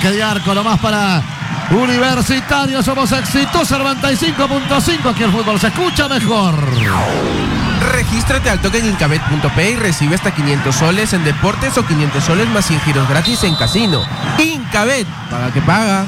Saque de arco, nomás para Universitario. Somos exitosos, 95.5. Aquí el fútbol se escucha mejor. Regístrate al toque en Incabet.p y recibe hasta 500 soles en deportes o 500 soles más 100 giros gratis en casino. Incabet, paga que paga.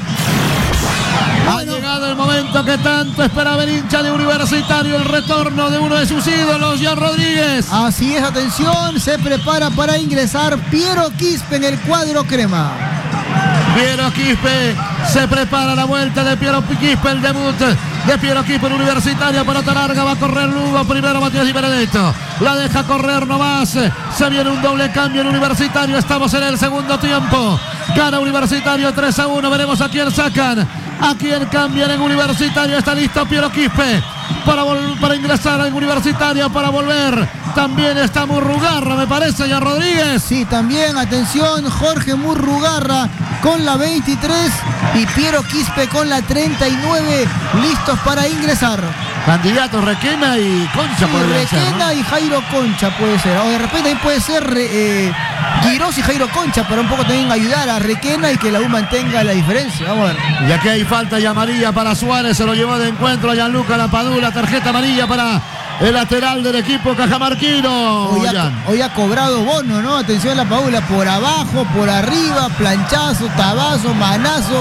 Ha llegado el momento que tanto esperaba el hincha de Universitario, el retorno de uno de sus ídolos, Jan Rodríguez. Así es, atención, se prepara para ingresar Piero Quispe en el cuadro crema. Piero Quispe, se prepara la vuelta de Piero Quispe, el debut de Piero Quispe en Universitario. Pelota larga, va a correr Lugo, primero Matías Di Benedetto, la deja correr nomás, se viene un doble cambio en Universitario, estamos en el segundo tiempo, gana Universitario 3-1, veremos a quién sacan, a quién cambian en Universitario. Está listo Piero Quispe para ingresar en Universitario, para volver. También está Murrugarra, me parece, ya Rodríguez. Sí, también, atención, Jorge Murrugarra con la 23 y Piero Quispe con la 39, listos para ingresar. Candidatos Requena y Concha, Sí, podría ser, Requena, ¿no? Y Jairo Concha puede ser, o de repente ahí puede ser Quirós y Jairo Concha, para un poco también ayudar a Requena y que la U mantenga la diferencia. Vamos a ver. Y aquí hay falta y amarilla para Suárez, se lo llevó de encuentro a Gianluca Lapadula, tarjeta amarilla para el lateral del equipo cajamarquino. Hoy ha cobrado bono, ¿no? Atención a la Paula, por abajo, por arriba, planchazo, tabazo, manazo,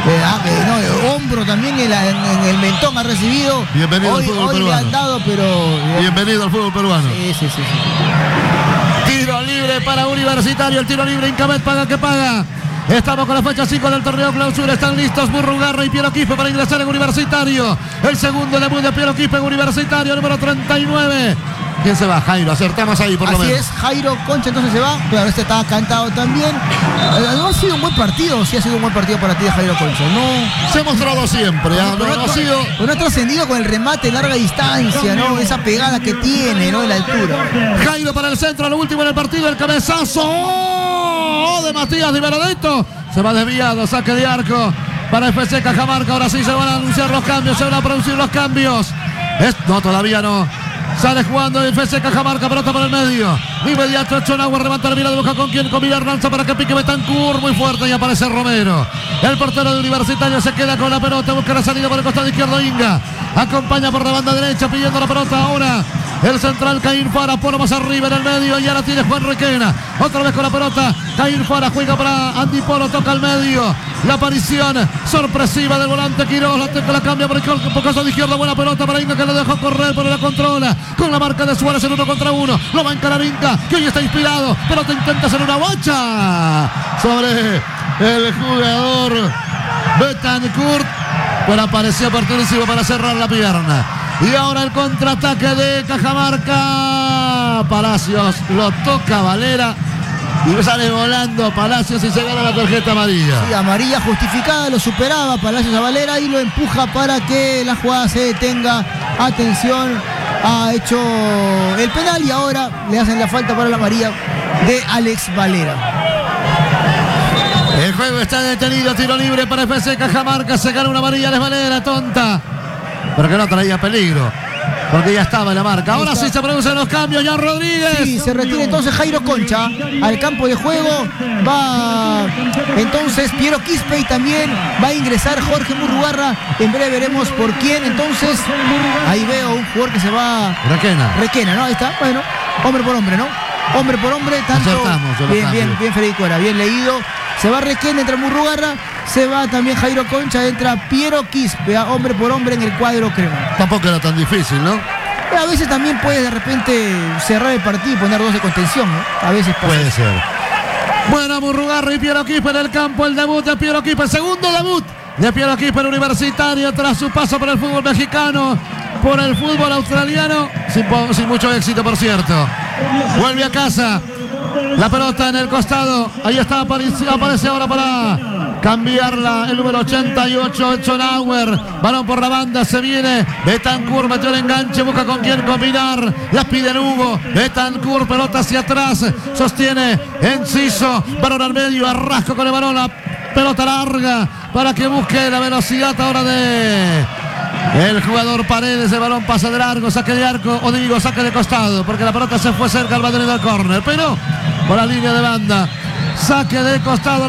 hombro también en el mentón ha recibido. Bienvenido al fútbol peruano. Le han dado, pero... Bienvenido al fútbol peruano. Sí. Tiro libre para Universitario, el tiro libre, Incabet paga que paga. Estamos con la fecha 5 del torneo clausura. Están listos Murrugarra y Piero Quispe para ingresar en Universitario. El segundo debut de Piero Quispe en Universitario, número 39. ¿Quién se va? Jairo, acertamos ahí por lo menos. Así es, Jairo Concha entonces se va. Claro, este estaba cantado también. No ha sido un buen partido, sí ha sido un buen partido para ti de Jairo Concha. No se ha mostrado siempre, no ha trascendido con el remate de larga distancia, ¿no? Esa pegada que tiene, ¿no? En la altura. Jairo para el centro, lo último en el partido, el cabezazo de Matías Di Benedetto. Se va desviado, saque de arco para FC Cajamarca. Ahora sí se van a anunciar los cambios, se van a producir los cambios. No, todavía no. Sale jugando el FC Cajamarca, pelota por el medio. De inmediato Echonagua remata la mirada, busca con quién, con Villar, lanza para que pique Betancur, muy fuerte y aparece Romero. El portero de Universitario se queda con la pelota, busca la salida por el costado izquierdo Inga. Acompaña por la banda derecha pidiendo la pelota ahora. El central Caín Fara pone más arriba en el medio y ahora tiene Juan Requena. Otra vez con la pelota. Caín Fara juega para Andy Polo, toca al medio. La aparición sorpresiva del volante Quirós. La cambia por el costado izquierdo. Buena pelota para Inga que lo dejó correr, pero la controla. Con la marca de Suárez en 1 contra 1. Lo va a encarar Inga, que hoy está inspirado. Pelota intenta hacer una bocha sobre el jugador Betancourt. Pero apareció oportunísimo para cerrar la pierna. Y ahora el contraataque de Cajamarca. Palacios lo toca Valera y sale volando Palacios y se gana la tarjeta amarilla. Sí, amarilla justificada, lo superaba Palacios a Valera y lo empuja para que la jugada se detenga. Atención, ha hecho el penal y ahora le hacen la falta para la amarilla de Alex Valera. El juego está detenido, tiro libre para FC Cajamarca, se gana una amarilla Alex Valera, tonta. Pero que no traía peligro, porque ya estaba en la marca. Ahora sí se producen los cambios, Jan Rodríguez. Sí, se retira entonces Jairo Concha al campo de juego. Va entonces Piero Quispe y también va a ingresar Jorge Murrugarra. En breve veremos por quién. Entonces, ahí veo un jugador que se va. Requena, ¿no? Ahí está, bueno, hombre por hombre, ¿no? Hombre por hombre, tanto. Bien, Federico, era bien leído. Se va Requena, entra Murrugarra. Se va también Jairo Concha, entra Piero Quispe, hombre por hombre en el cuadro crema. Tampoco era tan difícil, ¿no? A veces también puedes de repente cerrar el partido y poner 2 de contención, ¿no? A veces pasa. Puede ser. Buena Murrugarra y Piero Quispe en el campo, el debut de Piero Quispe, segundo debut de Piero Quispe en Universitario tras su paso por el fútbol mexicano, por el fútbol australiano, sin mucho éxito, por cierto. Vuelve a casa, la pelota en el costado, ahí está, aparece ahora para cambiarla el número 88, Echonauer. Balón por la banda, se viene Betancourt, metió el enganche, busca con quién combinar. La pide Hugo. Betancourt, pelota hacia atrás. Sostiene Enciso. Balón al medio, Arrasco con el balón. La pelota larga para que busque la velocidad ahora de el jugador Paredes. El balón pasa de largo, saque de arco, o digo saque de costado, porque la pelota se fue cerca al banderín del córner, pero por la línea de banda, saque de costado.